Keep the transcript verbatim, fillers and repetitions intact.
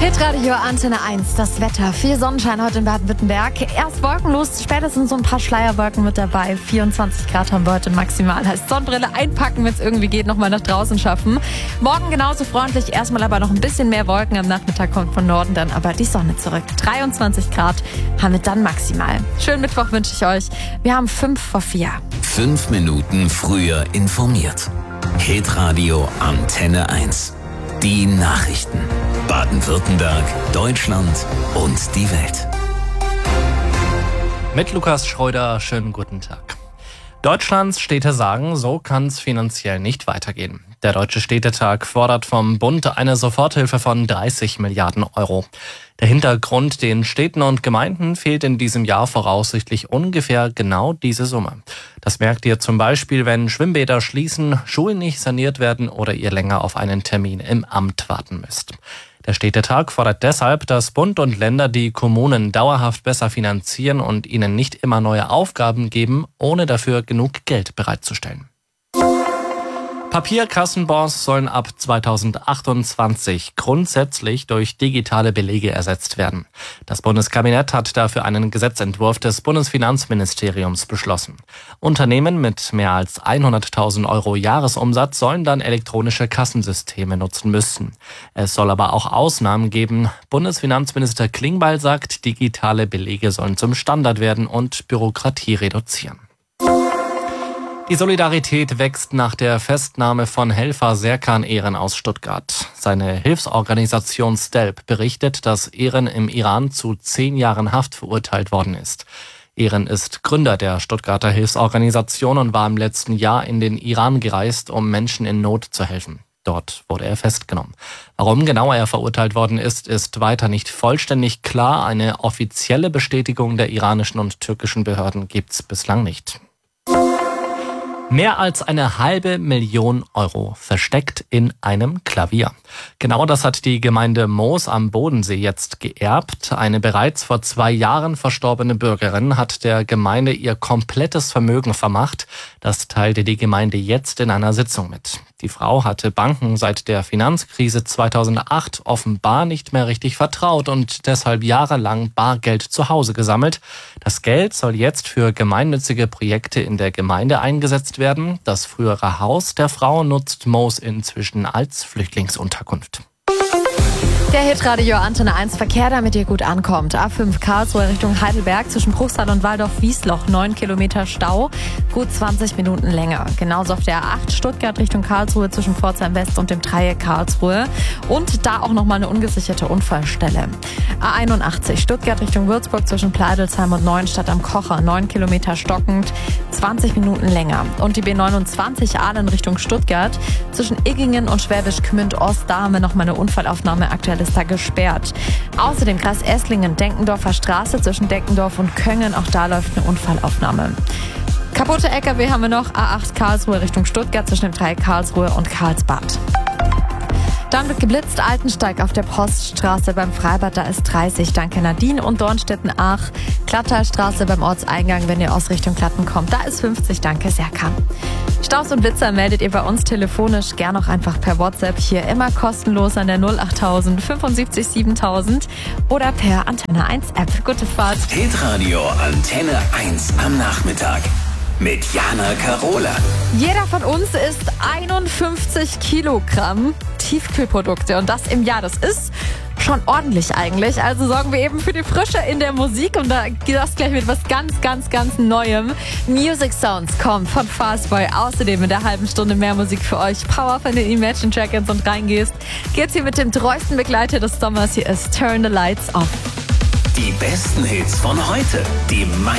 Hitradio Antenne eins, das Wetter. Viel Sonnenschein heute in Baden-Württemberg. Erst wolkenlos, spätestens so ein paar Schleierwolken mit dabei. vierundzwanzig Grad haben wir heute maximal. Heißt Sonnenbrille einpacken, wenn es irgendwie geht, nochmal nach draußen schaffen. Morgen genauso freundlich, erstmal aber noch ein bisschen mehr Wolken. Am Nachmittag kommt von Norden dann aber die Sonne zurück. dreiundzwanzig Grad haben wir dann maximal. Schönen Mittwoch wünsche ich euch. Wir haben fünf vor vier. Fünf Minuten früher informiert. Hitradio Antenne eins. Die Nachrichten. Baden-Württemberg, Deutschland und die Welt. Mit Lukas Schreuder, schönen guten Tag. Deutschlands Städte sagen, so kann es finanziell nicht weitergehen. Der Deutsche Städtetag fordert vom Bund eine Soforthilfe von dreißig Milliarden Euro. Der Hintergrund: den Städten und Gemeinden fehlt in diesem Jahr voraussichtlich ungefähr genau diese Summe. Das merkt ihr zum Beispiel, wenn Schwimmbäder schließen, Schulen nicht saniert werden oder ihr länger auf einen Termin im Amt warten müsst. Der Städtetag fordert deshalb, dass Bund und Länder die Kommunen dauerhaft besser finanzieren und ihnen nicht immer neue Aufgaben geben, ohne dafür genug Geld bereitzustellen. Papierkassenbons sollen ab zweitausendachtundzwanzig grundsätzlich durch digitale Belege ersetzt werden. Das Bundeskabinett hat dafür einen Gesetzentwurf des Bundesfinanzministeriums beschlossen. Unternehmen mit mehr als hunderttausend Euro Jahresumsatz sollen dann elektronische Kassensysteme nutzen müssen. Es soll aber auch Ausnahmen geben. Bundesfinanzminister Klingbeil sagt, digitale Belege sollen zum Standard werden und Bürokratie reduzieren. Die Solidarität wächst nach der Festnahme von Helfer Serkan Eren aus Stuttgart. Seine Hilfsorganisation STELP berichtet, dass Eren im Iran zu zehn Jahren Haft verurteilt worden ist. Eren ist Gründer der Stuttgarter Hilfsorganisation und war im letzten Jahr in den Iran gereist, um Menschen in Not zu helfen. Dort wurde er festgenommen. Warum genau er verurteilt worden ist, ist weiter nicht vollständig klar. Eine offizielle Bestätigung der iranischen und türkischen Behörden gibt's bislang nicht. Mehr als eine halbe Million Euro versteckt in einem Klavier. Genau das hat die Gemeinde Moos am Bodensee jetzt geerbt. Eine bereits vor zwei Jahren verstorbene Bürgerin hat der Gemeinde ihr komplettes Vermögen vermacht. Das teilte die Gemeinde jetzt in einer Sitzung mit. Die Frau hatte Banken seit der Finanzkrise zweitausendacht offenbar nicht mehr richtig vertraut und deshalb jahrelang Bargeld zu Hause gesammelt. Das Geld soll jetzt für gemeinnützige Projekte in der Gemeinde eingesetzt werden. Das frühere Haus der Frau nutzt Moos inzwischen als Flüchtlingsunterkunft. Der Hitradio Antenne eins Verkehr, damit ihr gut ankommt. A fünf Karlsruhe Richtung Heidelberg zwischen Bruchsal und Waldorf-Wiesloch. neun Kilometer Stau, gut zwanzig Minuten länger. Genauso auf der A acht Stuttgart Richtung Karlsruhe zwischen Pforzheim West und dem Dreieck Karlsruhe. Und da auch nochmal eine ungesicherte Unfallstelle. A einundachtzig Stuttgart Richtung Würzburg zwischen Pleidelsheim und Neuenstadt am Kocher. neun Kilometer stockend, zwanzig Minuten länger. Und die B neunundzwanzig Ahlen Richtung Stuttgart zwischen Iggingen und Schwäbisch Gmünd Ost. Da haben wir nochmal eine Unfallaufnahme. Aktuell ist da gesperrt. Außerdem Kreis Esslingen, Denkendorfer Straße zwischen Deckendorf und Köngen. Auch da läuft eine Unfallaufnahme. Kaputte L K W haben wir noch. A acht Karlsruhe Richtung Stuttgart zwischen dem Dreieck Karlsruhe und Karlsbad. Dann wird geblitzt, Altensteig auf der Poststraße beim Freibad, da ist dreißig, danke Nadine. Und Dornstetten-Ach, Klattalstraße beim Ortseingang, wenn ihr aus Richtung Klatten kommt, da ist fünfzig, danke Serkan. Staus und Blitzer meldet ihr bei uns telefonisch, gern auch einfach per WhatsApp, hier immer kostenlos an der null achttausend fünfundsiebzig siebentausend oder per Antenne eins App. Gute Fahrt. Hitradio Antenne eins am Nachmittag mit Jana Karola. Jeder von uns isst einundfünfzig Kilogramm Tiefkühlprodukte und das im Jahr. Das ist schon ordentlich eigentlich. Also sorgen wir eben für die Frische in der Musik und da geht das gleich mit was ganz, ganz, ganz Neuem. Music Sounds kommt von Fastboy. Außerdem in der halben Stunde mehr Musik für euch. Power von den Imagine Dragons und reingehst. Geht's hier mit dem treuesten Begleiter des Sommers. Hier ist Turn the Lights Off. Die besten Hits von heute. Die